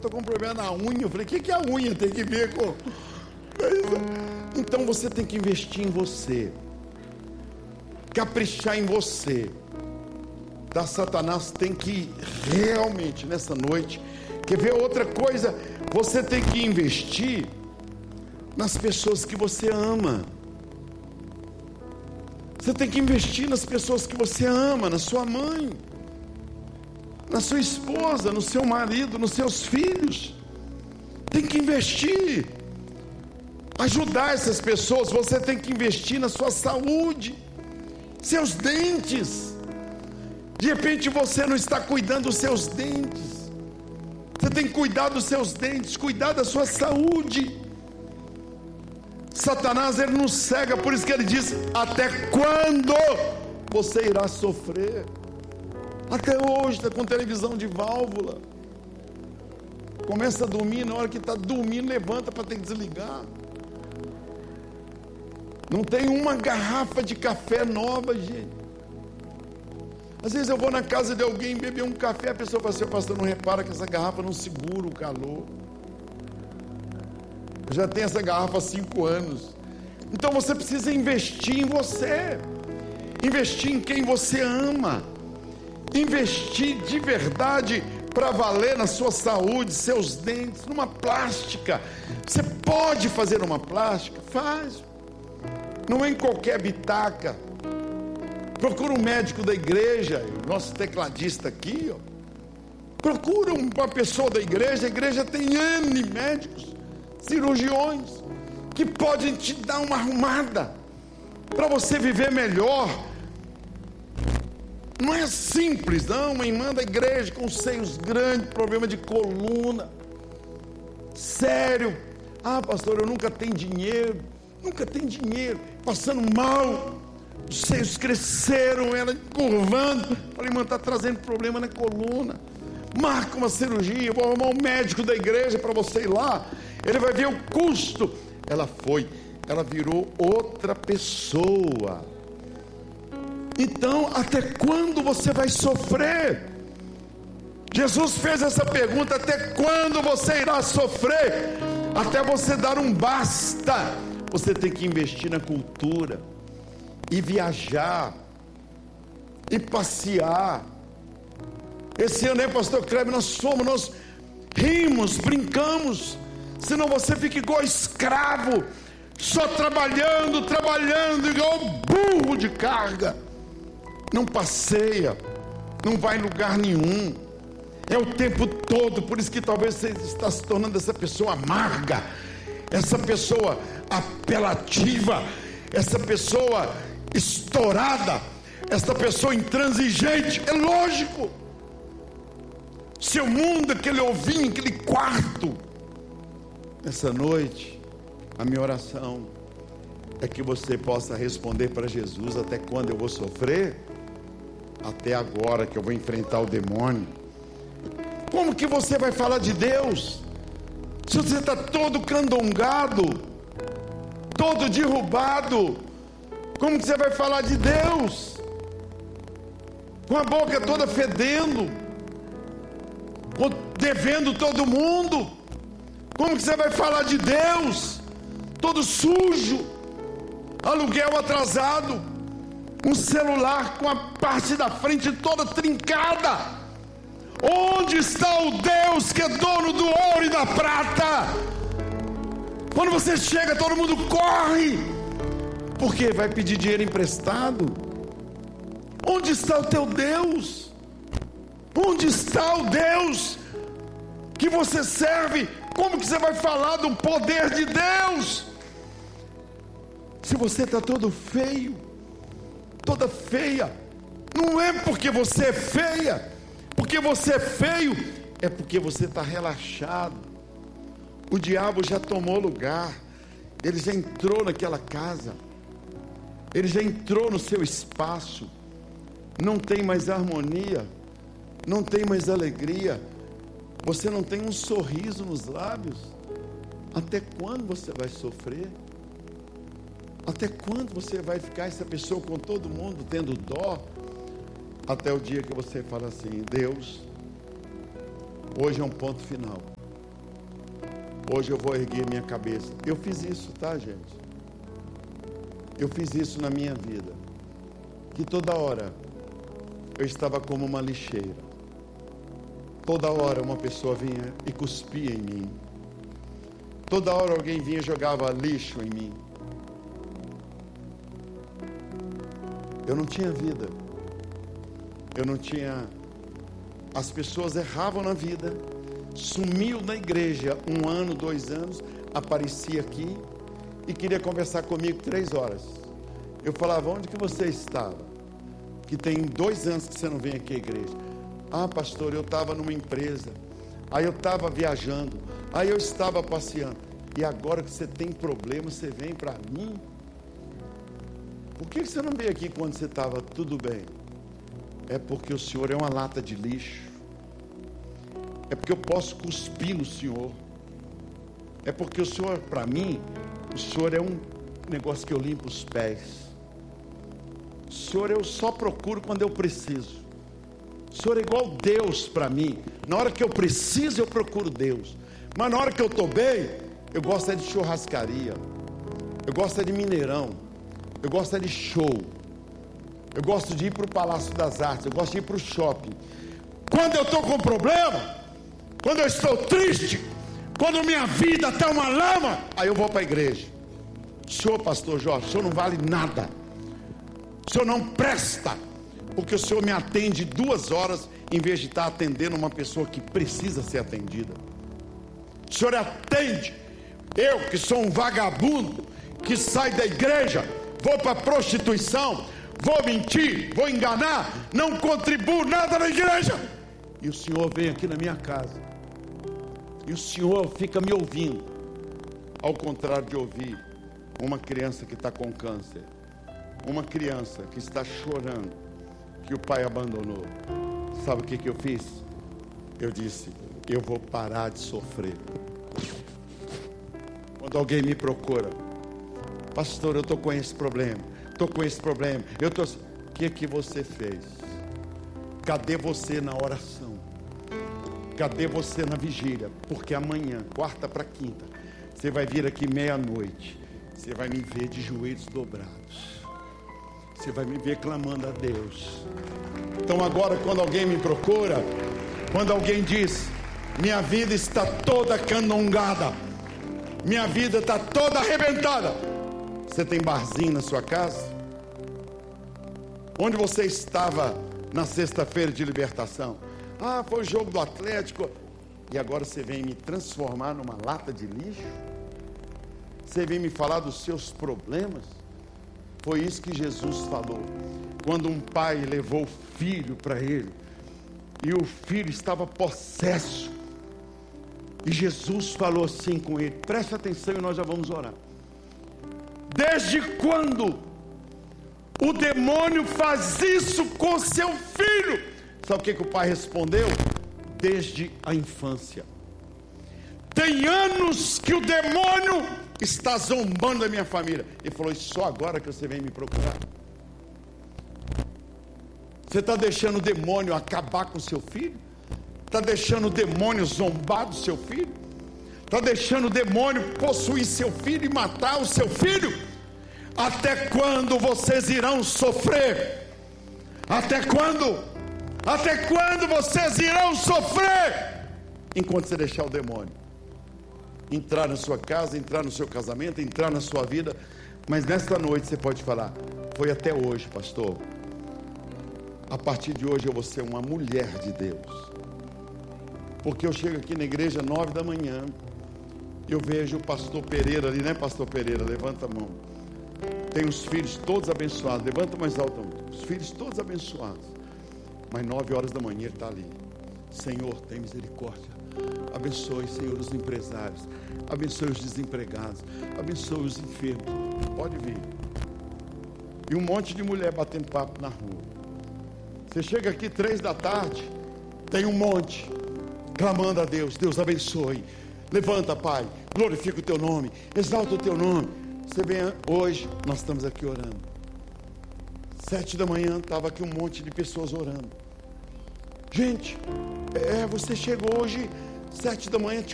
Estou com um problema na unha. Eu falei, o que é a unha? Tem que ver com... Então você tem que investir em você, caprichar em você. Da Satanás tem que realmente nessa noite, quer ver outra coisa? Você tem que investir nas pessoas que você ama. Você tem que investir nas pessoas que você ama, na sua mãe, na sua esposa, no seu marido, nos seus filhos. Tem que investir, ajudar essas pessoas. Você tem que investir na sua saúde, seus dentes. De repente você não está cuidando dos seus dentes. Você tem que cuidar dos seus dentes, cuidar da sua saúde. Satanás, ele nos cega, por isso que ele diz: até quando você irá sofrer? Até hoje está com televisão de válvula. Começa a dormir, na hora que está dormindo, levanta para ter que desligar. Não tem uma garrafa de café nova, gente. Às vezes eu vou na casa de alguém beber um café, a pessoa fala assim: pastor, não repara que essa garrafa não segura o calor. Eu já tenho essa garrafa há 5 anos. Então você precisa investir em você, investir em quem você ama, investir de verdade para valer na sua saúde, seus dentes, numa plástica. Você pode fazer uma plástica? Faz. Não é em qualquer bitaca. Procura um médico da igreja, nosso tecladista aqui, ó. Procura uma pessoa da igreja. A igreja tem N médicos, cirurgiões, que podem te dar uma arrumada para você viver melhor. Não é simples, não. Uma irmã da igreja com seios grandes, problema de coluna, sério. Ah, pastor, eu nunca tenho dinheiro, passando mal. Os seios cresceram, ela curvando. Falei, irmã, está trazendo problema na coluna. Marca uma cirurgia, vou arrumar um médico da igreja para você ir lá. Ele vai ver o custo. Ela foi, ela virou outra pessoa. Então, até quando você vai sofrer? Jesus fez essa pergunta: até quando você irá sofrer? Até você dar um basta. Você tem que investir na cultura, e viajar, e passear. Esse ano, pastor Kleber, nós rimos, brincamos. Senão você fica igual escravo, só trabalhando, igual burro de carga. Não passeia, não vai em lugar nenhum. É o tempo todo. Por isso que talvez você está se tornando essa pessoa amarga, essa pessoa apelativa, essa pessoa estourada, essa pessoa intransigente. É lógico. Seu mundo, aquele ovinho, aquele quarto. Essa noite, a minha oração é que você possa responder para Jesus: até quando eu vou sofrer? Até agora que eu vou enfrentar o demônio. Como que você vai falar de Deus se você está todo candongado, todo derrubado? Como que você vai falar de Deus com a boca toda fedendo, devendo todo mundo? Como que você vai falar de Deus todo sujo, aluguel atrasado, um celular com a parte da frente toda trincada? Onde está o Deus que é dono do ouro e da prata? Quando você chega, todo mundo corre, porque vai pedir dinheiro emprestado. Onde está o teu Deus? Onde está o Deus que você serve? Como que você vai falar do poder de Deus se você está todo feio, toda feia? Não é porque você é feia, porque você é feio, é porque você está relaxado. O diabo já tomou lugar, ele já entrou naquela casa, ele já entrou no seu espaço. Não tem mais harmonia, não tem mais alegria. Você não tem um sorriso nos lábios. Até quando você vai sofrer? Até quando você vai ficar essa pessoa com todo mundo tendo dó? Até o dia que você fala assim: Deus, hoje é um ponto final. Hoje eu vou erguer minha cabeça. Eu fiz isso, tá, gente? Eu fiz isso na minha vida. Que toda hora eu estava como uma lixeira. Toda hora uma pessoa vinha e cuspia em mim. Toda hora alguém vinha e jogava lixo em mim. Eu não tinha vida. Eu não tinha... As pessoas erravam na vida. Sumiu na igreja 1 ano, 2 anos. Aparecia aqui e queria conversar comigo 3 horas. Eu falava, onde que você estava? Que tem 2 anos que você não vem aqui à igreja. Ah, pastor, eu estava numa empresa. Aí eu estava viajando. Aí eu estava passeando. E agora que você tem problema, você vem para mim? Por que você não veio aqui quando você estava tudo bem? É porque o Senhor é uma lata de lixo. É porque eu posso cuspir no Senhor. É porque o Senhor, para mim, o Senhor é um negócio que eu limpo os pés. O Senhor eu só procuro quando eu preciso. O Senhor é igual Deus para mim. Na hora que eu preciso, eu procuro Deus. Mas na hora que eu estou bem, eu gosto de churrascaria. Eu gosto de Mineirão. Eu gosto de show. Eu gosto de ir para o Palácio das Artes. Eu gosto de ir para o shopping. Quando eu estou com problema, quando eu estou triste, quando minha vida está uma lama, aí eu vou para a igreja. Senhor, pastor Jorge, o senhor não vale nada. O senhor não presta. Porque o senhor me atende 2 horas em vez de estar atendendo uma pessoa que precisa ser atendida. O senhor atende. Eu que sou um vagabundo, que sai da igreja, vou para a prostituição, vou mentir, vou enganar, não contribuo nada na igreja. E o senhor vem aqui na minha casa. E o senhor fica me ouvindo. Ao contrário de ouvir uma criança que está com câncer. Uma criança que está chorando que o pai abandonou. Sabe o que eu fiz? Eu disse, eu vou parar de sofrer. Quando alguém me procura, pastor, eu estou com esse problema, estou com esse problema, o que você fez? Cadê você na oração? Cadê você na vigília? Porque amanhã, quarta para quinta, você vai vir aqui 00:30, você vai me ver de joelhos dobrados, você vai me ver clamando a Deus. Então agora, quando alguém me procura, quando alguém diz, minha vida está toda canongada, minha vida está toda arrebentada, você tem barzinho na sua casa? Onde você estava na sexta-feira de libertação? Ah, foi o jogo do Atlético. E agora você vem me transformar numa lata de lixo? Você vem me falar dos seus problemas? Foi isso que Jesus falou. Quando um pai levou o filho para ele, e o filho estava possesso, e Jesus falou assim com ele, preste atenção e nós já vamos orar. Desde quando o demônio faz isso com seu filho? Sabe o que o pai respondeu? Desde a infância. Tem anos que o demônio está zombando da minha família. Ele falou, só agora que você vem me procurar? Você está deixando o demônio acabar com seu filho? Está deixando o demônio zombar do seu filho? Está deixando o demônio possuir seu filho e matar o seu filho? Até quando vocês irão sofrer? Até quando? Até quando vocês irão sofrer? Enquanto você deixar o demônio entrar na sua casa, entrar no seu casamento, entrar na sua vida. Mas nesta noite você pode falar, foi até hoje, pastor. A partir de hoje eu vou ser uma mulher de Deus. Porque eu chego aqui na igreja 9 da manhã, eu vejo o pastor Pereira ali, né, pastor Pereira? Levanta a mão. Tem os filhos todos abençoados, levanta mais alto a mão. Os filhos todos abençoados. Mas 9 horas da manhã ele está ali. Senhor, tem misericórdia. Abençoe, Senhor, os empresários. Abençoe os desempregados. Abençoe os enfermos. Pode vir. E um monte de mulher batendo papo na rua. Você chega aqui 3 da tarde, tem um monte clamando a Deus. Deus abençoe. Levanta, Pai. Glorifica o teu nome. Exalta o teu nome. Você vem hoje, nós estamos aqui orando. 7 da manhã, estava aqui um monte de pessoas orando. Gente, você chegou hoje, 7 da manhã,